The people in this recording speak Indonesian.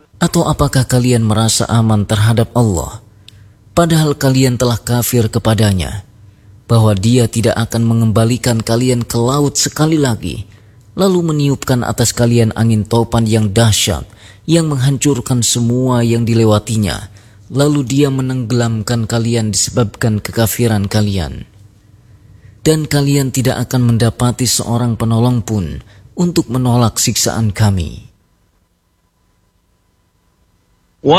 Atau apakah kalian merasa aman terhadap Allah, padahal kalian telah kafir kepadanya, bahwa Dia tidak akan mengembalikan kalian ke laut sekali lagi, lalu meniupkan atas kalian angin topan yang dahsyat, yang menghancurkan semua yang dilewatinya, lalu Dia menenggelamkan kalian disebabkan kekafiran kalian. Dan kalian tidak akan mendapati seorang penolong pun untuk menolak siksaan kami.